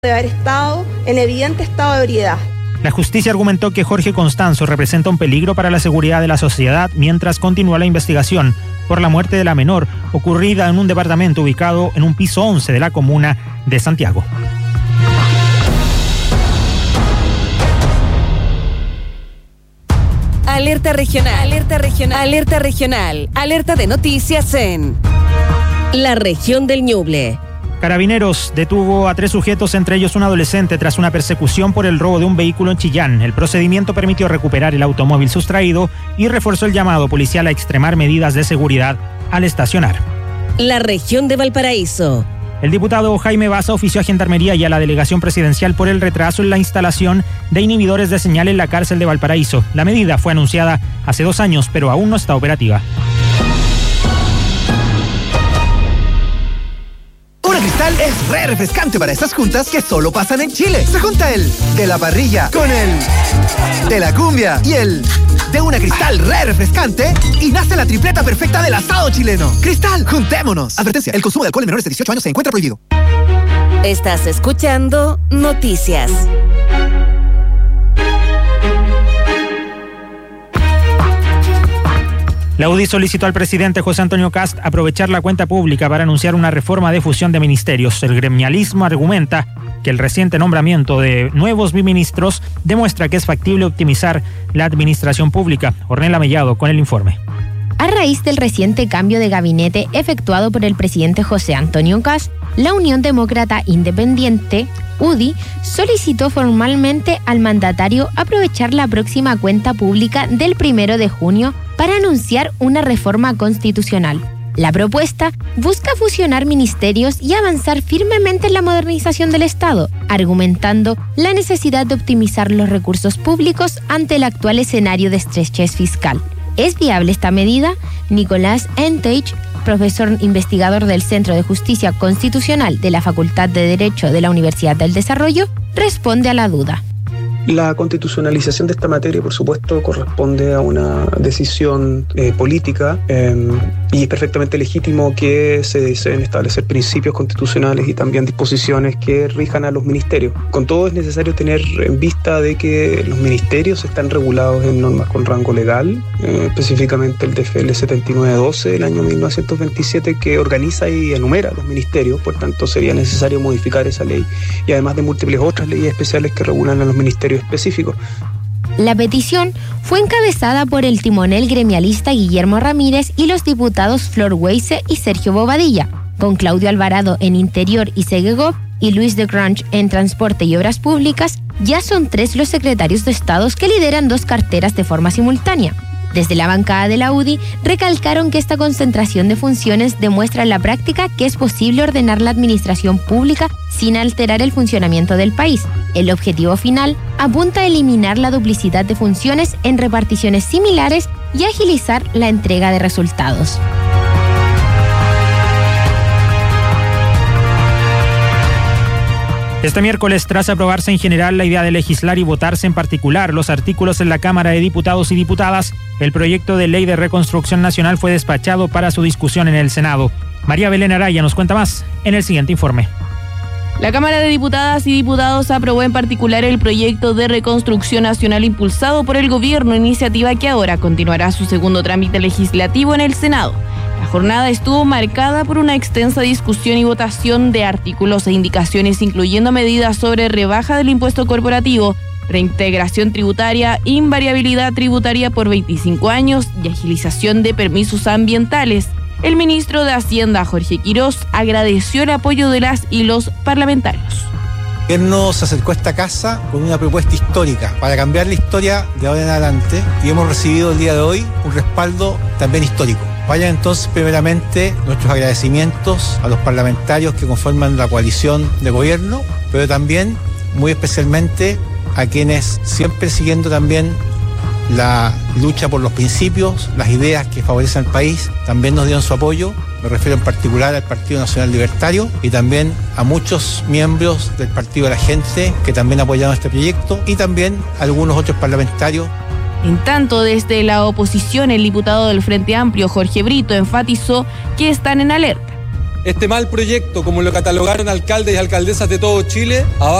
de haber estado en evidente estado de ebriedad. La justicia argumentó que Jorge Constanzo representa un peligro para la seguridad de la sociedad mientras continúa la investigación por la muerte de la menor ocurrida en un departamento ubicado en un piso 11 de la comuna de Santiago. Alerta regional, alerta regional, alerta regional, alerta de noticias en la región del Ñuble. Carabineros detuvo a 3 sujetos, entre ellos un adolescente, tras una persecución por el robo de un vehículo en Chillán. El procedimiento permitió recuperar el automóvil sustraído y reforzó el llamado policial a extremar medidas de seguridad al estacionar. La región de Valparaíso. El diputado Jaime Baza ofició a Gendarmería y a la delegación presidencial por el retraso en la instalación de inhibidores de señal en la cárcel de Valparaíso. La medida fue anunciada hace 2 años, pero aún no está operativa. Una Cristal es re refrescante para estas juntas que solo pasan en Chile. Se junta el de la parrilla con el de la cumbia y el de una Cristal re refrescante y nace la tripleta perfecta del asado chileno. Cristal, juntémonos. Advertencia, el consumo de alcohol en menores de 18 años se encuentra prohibido. Estás escuchando Noticias. La UDI solicitó al presidente José Antonio Kast aprovechar la cuenta pública para anunciar una reforma de fusión de ministerios. El gremialismo argumenta que el reciente nombramiento de nuevos biministros demuestra que es factible optimizar la administración pública. Ornella Mellado con el informe. A raíz del reciente cambio de gabinete efectuado por el presidente José Antonio Kast, la Unión Demócrata Independiente, UDI, solicitó formalmente al mandatario aprovechar la próxima cuenta pública del 1 de junio para anunciar una reforma constitucional. La propuesta busca fusionar ministerios y avanzar firmemente en la modernización del Estado, argumentando la necesidad de optimizar los recursos públicos ante el actual escenario de estrechez fiscal. ¿Es viable esta medida? Nicolás Entech, profesor investigador del Centro de Justicia Constitucional de la Facultad de Derecho de la Universidad del Desarrollo, responde a la duda. La constitucionalización de esta materia, por supuesto, corresponde a una decisión política y es perfectamente legítimo que se deseen establecer principios constitucionales y también disposiciones que rijan a los ministerios. Con todo, es necesario tener en vista de que los ministerios están regulados en normas con rango legal, específicamente el DFL 7912 del año 1927, que organiza y enumera los ministerios. Por tanto, sería necesario modificar esa ley y además de múltiples otras leyes especiales que regulan a los ministerios específicos. La petición fue encabezada por el timonel gremialista Guillermo Ramírez y los diputados Flor Weise y Sergio Bobadilla, con Claudio Alvarado en Interior y Segegov y Luis de Grange en Transporte y Obras Públicas. Ya son 3 los secretarios de Estado que lideran 2 carteras de forma simultánea. Desde la bancada de la UDI recalcaron que esta concentración de funciones demuestra en la práctica que es posible ordenar la administración pública sin alterar el funcionamiento del país. El objetivo final apunta a eliminar la duplicidad de funciones en reparticiones similares y agilizar la entrega de resultados. Este miércoles, tras aprobarse en general la idea de legislar y votarse en particular los artículos en la Cámara de Diputados y Diputadas, el proyecto de ley de reconstrucción nacional fue despachado para su discusión en el Senado. María Belén Araya nos cuenta más en el siguiente informe. La Cámara de Diputadas y Diputados aprobó en particular el proyecto de reconstrucción nacional impulsado por el gobierno, iniciativa que ahora continuará su segundo trámite legislativo en el Senado. La jornada estuvo marcada por una extensa discusión y votación de artículos e indicaciones, incluyendo medidas sobre rebaja del impuesto corporativo, reintegración tributaria, invariabilidad tributaria por 25 años y agilización de permisos ambientales. El ministro de Hacienda, Jorge Quirós, agradeció el apoyo de las y los parlamentarios. El gobierno se acercó a esta casa con una propuesta histórica para cambiar la historia de ahora en adelante y hemos recibido el día de hoy un respaldo también histórico. Vayan entonces primeramente nuestros agradecimientos a los parlamentarios que conforman la coalición de gobierno, pero también muy especialmente a quienes siempre siguiendo también la lucha por los principios, las ideas que favorecen al país, también nos dieron su apoyo. Me refiero en particular al Partido Nacional Libertario y también a muchos miembros del Partido de la Gente que también apoyaron este proyecto y también a algunos otros parlamentarios. En tanto, desde la oposición, el diputado del Frente Amplio, Jorge Brito, enfatizó que están en alerta. Este mal proyecto, como lo catalogaron alcaldes y alcaldesas de todo Chile,